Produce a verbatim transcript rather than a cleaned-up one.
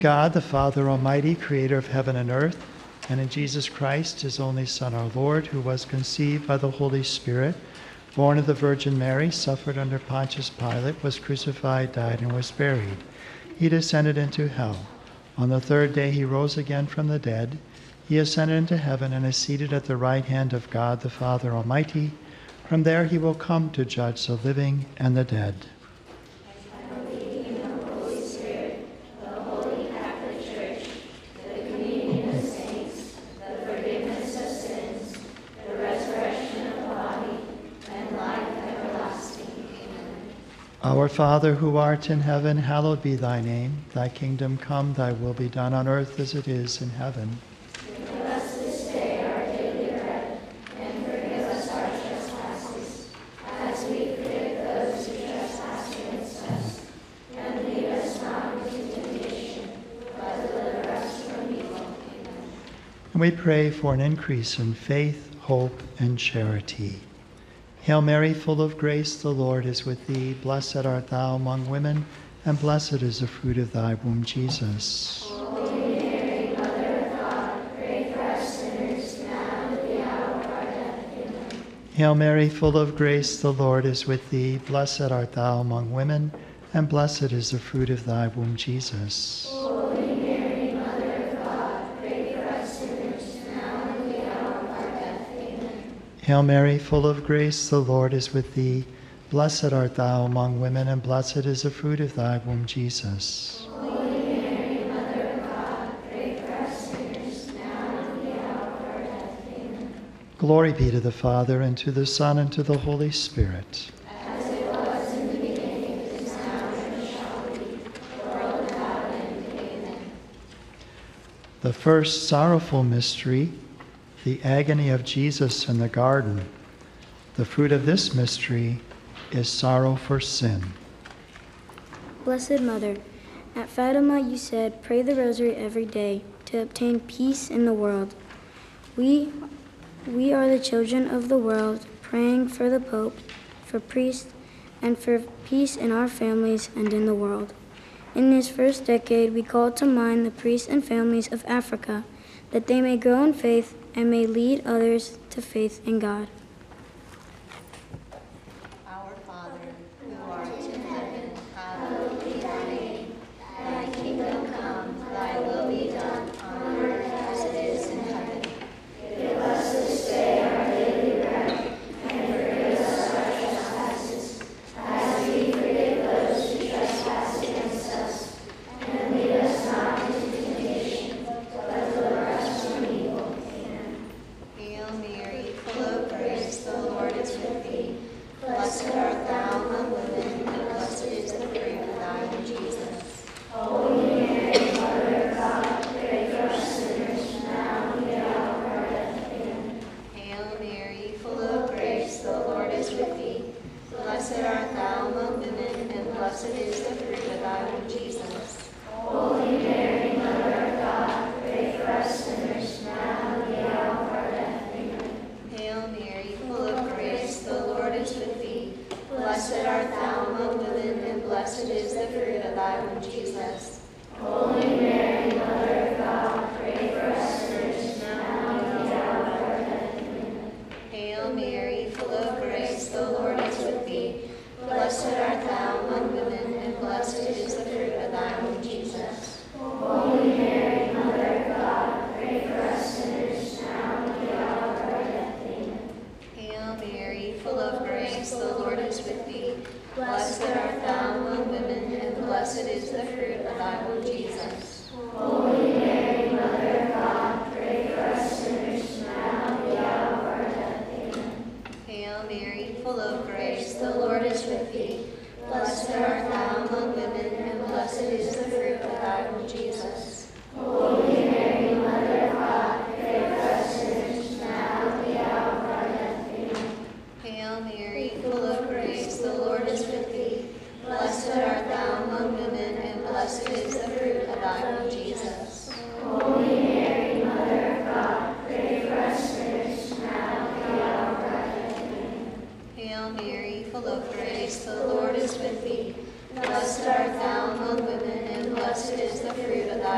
God, the Father Almighty, creator of heaven and earth, and in Jesus Christ, his only Son, our Lord, who was conceived by the Holy Spirit, born of the Virgin Mary, suffered under Pontius Pilate, was crucified, died, and was buried. He descended into hell. On the third day he rose again from the dead. He ascended into heaven and is seated at the right hand of God, the Father Almighty. From there he will come to judge the living and the dead. Our Father, who art in heaven, hallowed be thy name. Thy kingdom come, thy will be done on earth as it is in heaven. Give us this day our daily bread, and forgive us our trespasses, as we forgive those who trespass against us. And lead us not into temptation, but deliver us from evil. Amen. And we pray for an increase in faith, hope, and charity. Hail Mary, full of grace, the Lord is with thee. Blessed art thou among women, and blessed is the fruit of thy womb, Jesus. Holy Mary, Mother of God, pray for us sinners, now and at the hour of our death. Amen. Hail Mary, full of grace, the Lord is with thee. Blessed art thou among women, and blessed is the fruit of thy womb, Jesus. Holy Mary, Mother of God, pray for us sinners, now and at the hour of our death. Amen. Hail Mary, full of grace, the Lord is with thee. Blessed art thou among women, and blessed is the fruit of thy womb, Jesus. Holy Mary, Mother of God, pray for us sinners, now and at the hour of our death. Amen. Glory be to the Father, and to the Son, and to the Holy Spirit. As it was in the beginning, is now, and shall be, world without end. Amen. The first sorrowful mystery, the agony of Jesus in the garden. The fruit of this mystery is sorrow for sin. Blessed Mother, at Fatima you said, pray the rosary every day to obtain peace in the world. We, we are the children of the world, praying for the Pope, for priests, and for peace in our families and in the world. In this first decade, we call to mind the priests and families of Africa, that they may grow in faith and may lead others to faith in God. Our Father, who art in heaven, hallowed be thy name. Thy kingdom come, thy will be done, on earth as it is in heaven. Give us this day our daily bread, and forgive us our trespasses, as we forgive those who trespass against us. And lead us not into temptation, but deliver us from evil. Amen. Hail Mary, full of grace, the Lord is with thee. Blessed art thou among women, and blessed is the fruit of thy womb, Jesus. Holy Mary, Mother of God, pray for us sinners, now and at the hour of our death. Amen. Hail Mary, full of grace, the Lord is with thee. Blessed art thou among women, and blessed is the fruit of thy womb, Jesus. Holy Mary, Mother of God, pray for us sinners, now and at the hour of our death. Amen. Hail Mary, full of grace, the Lord is with thee. Blessed art thou among women, and blessed is the fruit of thy womb, Jesus. Holy Mary, Mother of God, pray for us sinners, now and at the hour of our death. Amen. Hail Mary, full of grace, the Lord is with thee. Blessed art thou among women, and blessed is the fruit of thy womb, Jesus. Holy Mary, Mother of God, pray for us sinners, now and at the hour of our death. Amen. Hail Mary, full of grace, the Lord is with thee. Blessed art thou among women, and blessed is the fruit of thy womb, Jesus. Holy Mary, Mother of God, pray for us sinners, now and at the hour of our death. Amen. Hail Mary, full of grace, the Lord is with thee. Blessed art thou among women, and blessed is the fruit of thy womb, Jesus.